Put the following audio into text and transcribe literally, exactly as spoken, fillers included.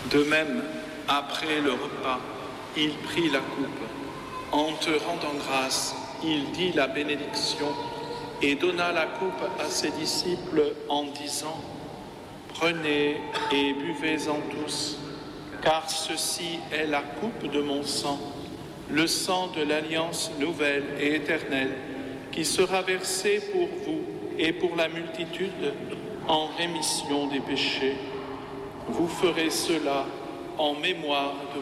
De même, après le repas, il prit la coupe. En te rendant grâce, il dit la bénédiction et donna la coupe à ses disciples en disant : « Prenez et buvez-en tous, car ceci est la coupe de mon sang, le sang de l'alliance nouvelle et éternelle, qui sera versé pour vous et pour la multitude en rémission des péchés. Vous ferez cela en mémoire de moi. »